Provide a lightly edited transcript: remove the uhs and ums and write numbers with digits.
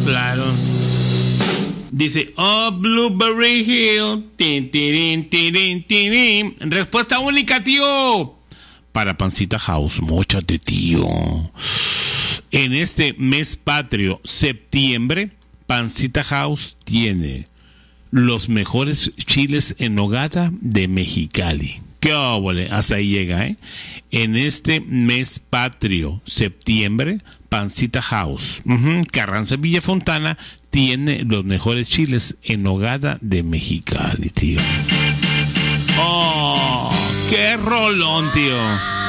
Claro. Dice, oh, Blueberry Hill. Tin, tirin, tirin, tirin. Respuesta única, tío. Para Pancita House. Móchate, tío. En este mes patrio, septiembre, Pancita House tiene los mejores chiles en nogada de Mexicali. ¡Qué óvole! Hasta ahí llega, ¿eh? En este mes patrio, septiembre, Pancita House, Carranza Villafontana, tiene los mejores chiles en nogada de Mexicali, tío. ¡Oh! ¡Qué rolón, tío!